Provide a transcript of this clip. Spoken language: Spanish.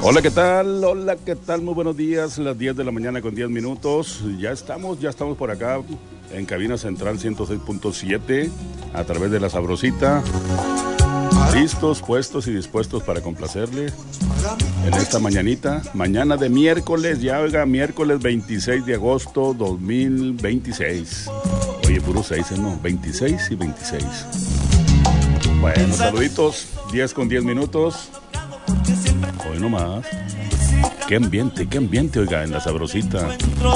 Hola, ¿qué tal? Hola, ¿qué tal? Muy buenos días, las 10 de la mañana con 10 minutos. Ya estamos por acá en Cabina Central 106.7 a través de La Sabrosita. Listos, puestos y dispuestos para complacerle en esta mañana de miércoles, ya oiga, miércoles 26 de agosto 2026. Oye, puro 6, ¿no? 26 y 26. Bueno, saluditos, 10 con 10 minutos. Hoy nomás. Qué ambiente, oiga, en La Sabrosita.